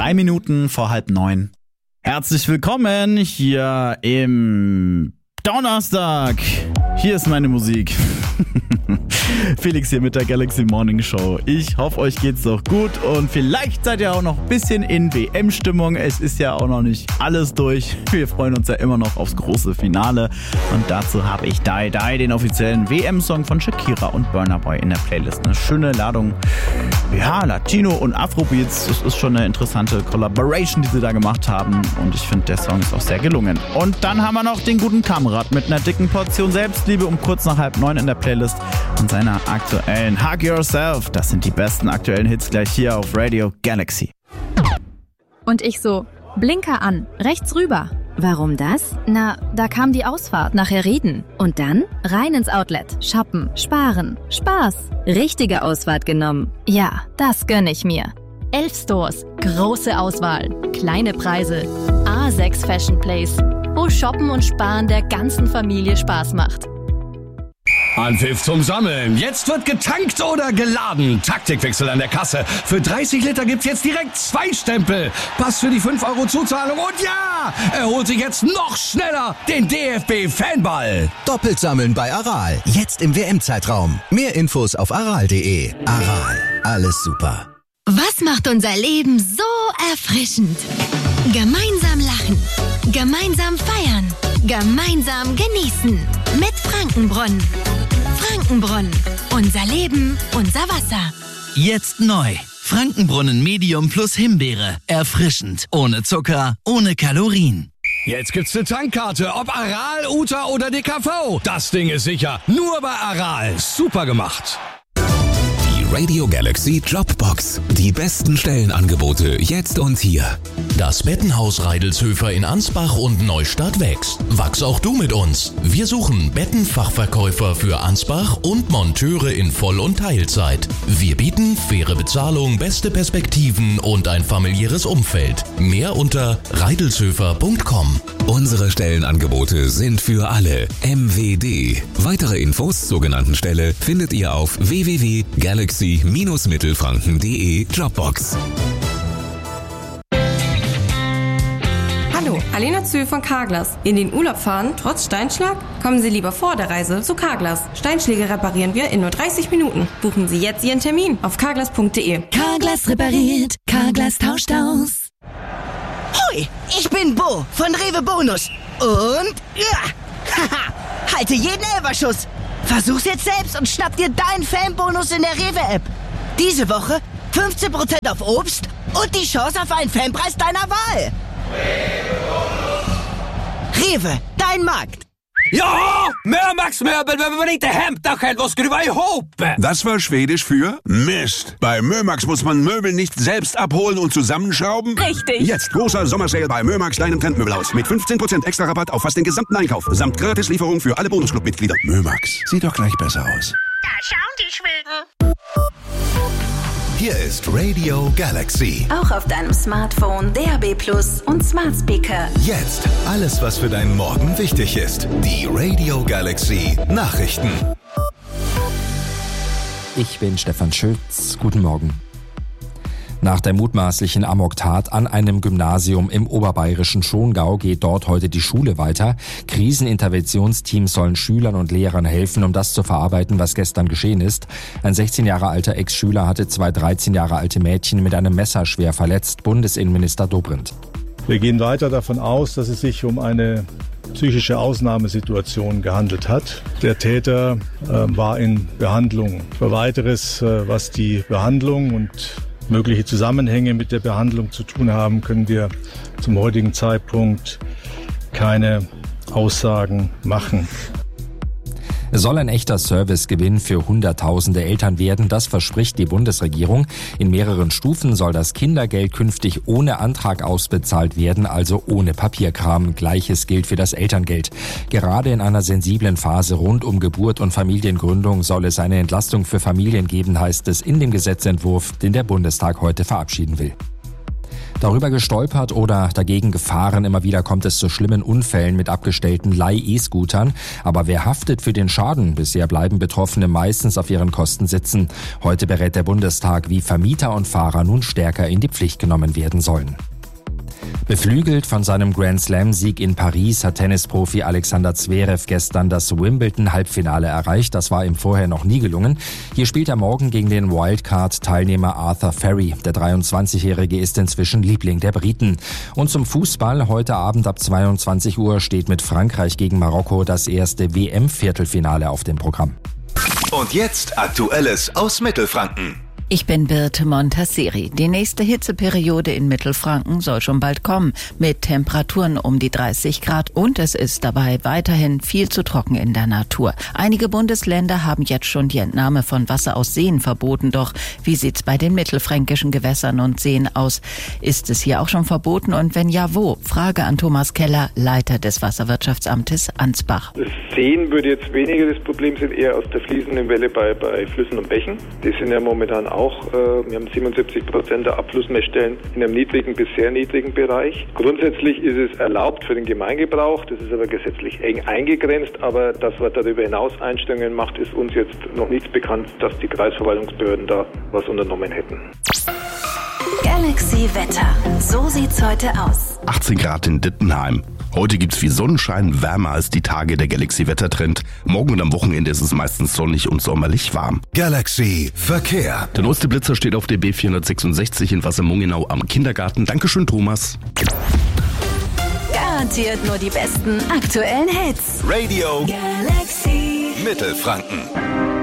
3 Minuten vor 8:30. Herzlich willkommen hier im Donnerstag. Hier ist meine Musik. Felix hier mit der Galaxy Morning Show. Ich hoffe, euch geht's doch gut und vielleicht seid ihr auch noch ein bisschen in WM-Stimmung. Es ist ja auch noch nicht alles durch. Wir freuen uns ja immer noch aufs große Finale. Und dazu habe ich Die Die, den offiziellen WM-Song von Shakira und Burna Boy in der Playlist. Eine schöne Ladung, ja, Latino und Afrobeats. Das ist schon eine interessante Collaboration, die sie da gemacht haben. Und ich finde, der Song ist auch sehr gelungen. Und dann haben wir noch den guten Kamerad mit einer dicken Portion Selbstliebe um kurz nach 8:30 in der Playlist und seiner aktuellen Hug Yourself. Das sind die besten aktuellen Hits gleich hier auf Radio Galaxy. Und ich so, Blinker an, rechts rüber. Warum das? Na, da kam die Ausfahrt, nachher reden. Und dann? Rein ins Outlet, shoppen, sparen, Spaß. Richtige Ausfahrt genommen. Ja, das gönn ich mir. 11 Stores, große Auswahl, kleine Preise. A6 Fashion Place, wo Shoppen und Sparen der ganzen Familie Spaß macht. Anpfiff zum Sammeln. Jetzt wird getankt oder geladen. Taktikwechsel an der Kasse. Für 30 Liter gibt's jetzt direkt 2 Stempel. Pass für die 5 € Zuzahlung. Und ja, er holt sich jetzt noch schneller den DFB-Fanball. Doppelt sammeln bei Aral. Jetzt im WM-Zeitraum. Mehr Infos auf aral.de. Aral. Alles super. Was macht unser Leben so erfrischend? Gemeinsam lachen. Gemeinsam feiern. Gemeinsam genießen. Mit Frankenbrunnen. Frankenbrunnen. Unser Leben, unser Wasser. Jetzt neu. Frankenbrunnen Medium plus Himbeere. Erfrischend. Ohne Zucker, ohne Kalorien. Jetzt gibt's eine Tankkarte. Ob Aral, Uta oder DKV. Das Ding ist sicher. Nur bei Aral. Super gemacht. Radio Galaxy Jobbox. Die besten Stellenangebote jetzt und hier. Das Bettenhaus Reidelshöfer in Ansbach und Neustadt wächst. Wachs auch du mit uns. Wir suchen Bettenfachverkäufer für Ansbach und Monteure in Voll- und Teilzeit. Wir bieten faire Bezahlung, beste Perspektiven und ein familiäres Umfeld. Mehr unter reidelshöfer.com. Unsere Stellenangebote sind für alle. MWD. Weitere Infos zur genannten Stelle findet ihr auf www.galaxy-mittelfranken.de Jobbox. Hallo, Alena Zühl von Carglass. In den Urlaub fahren, trotz Steinschlag? Kommen Sie lieber vor der Reise zu Carglass. Steinschläge reparieren wir in nur 30 Minuten. Buchen Sie jetzt Ihren Termin auf carglass.de. Carglass repariert, Carglass tauscht aus. Hui, ich bin Bo von Rewe Bonus. Und ja, haha, halte jeden Elferschuss. Versuch's jetzt selbst und schnapp dir deinen Fanbonus in der Rewe-App. Diese Woche 15% auf Obst und die Chance auf einen Fanpreis deiner Wahl. Rewe, dein Markt. Ja, Mömax-möbel behöver man inte hämta själv och skruva ihop. Das war Schwedisch für Mist. Bei Mömax muss man Möbel nicht selbst abholen und zusammenschrauben. Richtig. Jetzt großer Sommersale bei Mömax, deinem Trendmöbelhaus. Mit 15% extra Rabatt auf fast den gesamten Einkauf. Samt Gratislieferung für alle Bonusclub-Mitglieder. Mömax, sieht doch gleich besser aus. Da schauen die Schweden. Hier ist Radio Galaxy. Auch auf deinem Smartphone, DAB+ und Smart Speaker. Jetzt alles, was für deinen Morgen wichtig ist. Die Radio Galaxy Nachrichten. Ich bin Stefan Schütz. Guten Morgen. Nach der mutmaßlichen Amoktat an einem Gymnasium im oberbayerischen Schongau geht dort heute die Schule weiter. Kriseninterventionsteams sollen Schülern und Lehrern helfen, um das zu verarbeiten, was gestern geschehen ist. Ein 16 Jahre alter Ex-Schüler hatte 2 13 Jahre alte Mädchen mit einem Messer schwer verletzt. Bundesinnenminister Dobrindt. Wir gehen weiter davon aus, dass es sich um eine psychische Ausnahmesituation gehandelt hat. Der Täter war in Behandlung. Für Weiteres, was die Behandlung und mögliche Zusammenhänge mit der Behandlung zu tun haben, können wir zum heutigen Zeitpunkt keine Aussagen machen. Es soll ein echter Servicegewinn für Hunderttausende Eltern werden, das verspricht die Bundesregierung. In mehreren Stufen soll das Kindergeld künftig ohne Antrag ausbezahlt werden, also ohne Papierkram. Gleiches gilt für das Elterngeld. Gerade in einer sensiblen Phase rund um Geburt und Familiengründung soll es eine Entlastung für Familien geben, heißt es in dem Gesetzentwurf, den der Bundestag heute verabschieden will. Darüber gestolpert oder dagegen gefahren, immer wieder kommt es zu schlimmen Unfällen mit abgestellten Leih-E-Scootern. Aber wer haftet für den Schaden? Bisher bleiben Betroffene meistens auf ihren Kosten sitzen. Heute berät der Bundestag, wie Vermieter und Fahrer nun stärker in die Pflicht genommen werden sollen. Beflügelt von seinem Grand-Slam-Sieg in Paris hat Tennisprofi Alexander Zverev gestern das Wimbledon-Halbfinale erreicht. Das war ihm vorher noch nie gelungen. Hier spielt er morgen gegen den Wildcard-Teilnehmer Arthur Ferry. Der 23-Jährige ist inzwischen Liebling der Briten. Und zum Fußball. Heute Abend ab 22 Uhr steht mit Frankreich gegen Marokko das erste WM-Viertelfinale auf dem Programm. Und jetzt Aktuelles aus Mittelfranken. Ich bin Birte Montasseri. Die nächste Hitzeperiode in Mittelfranken soll schon bald kommen, mit Temperaturen um die 30 Grad und es ist dabei weiterhin viel zu trocken in der Natur. Einige Bundesländer haben jetzt schon die Entnahme von Wasser aus Seen verboten, doch wie sieht's bei den mittelfränkischen Gewässern und Seen aus? Ist es hier auch schon verboten und wenn ja, wo? Frage an Thomas Keller, Leiter des Wasserwirtschaftsamtes Ansbach. Das Seen würde jetzt weniger das Problem sein, eher aus der fließenden Welle bei Flüssen und Bächen. Die sind ja momentan auch, wir haben 77% der Abflussmessstellen in einem niedrigen bis sehr niedrigen Bereich. Grundsätzlich ist es erlaubt für den Gemeingebrauch, das ist aber gesetzlich eng eingegrenzt, aber dass man darüber hinaus Einstellungen macht, ist uns jetzt noch nicht bekannt, dass die Kreisverwaltungsbehörden da was unternommen hätten. Galaxy Wetter. So sieht's heute aus. 18 Grad in Dittenheim. Heute gibt's viel Sonnenschein, wärmer als die Tage der Galaxy-Wettertrend. Morgen und am Wochenende ist es meistens sonnig und sommerlich warm. Galaxy Verkehr. Der neueste Blitzer steht auf der B466 in Wassermungenau am Kindergarten. Dankeschön, Thomas. Garantiert nur die besten aktuellen Hits. Radio Galaxy Mittelfranken.